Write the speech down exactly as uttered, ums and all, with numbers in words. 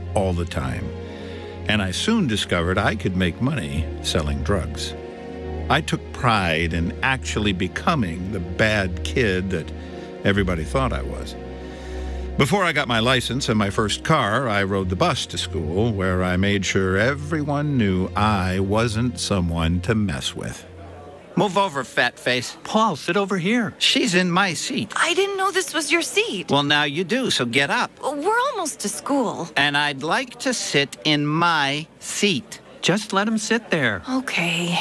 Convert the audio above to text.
all the time. And I soon discovered I could make money selling drugs. I took pride in actually becoming the bad kid that everybody thought I was. Before I got my license and my first car, I rode the bus to school, where I made sure everyone knew I wasn't someone to mess with. Move over, fat face. Paul, sit over here. She's in my seat. I didn't know this was your seat. Well, now you do, so get up. We're almost to school. And I'd like to sit in my seat. Just let him sit there. Okay.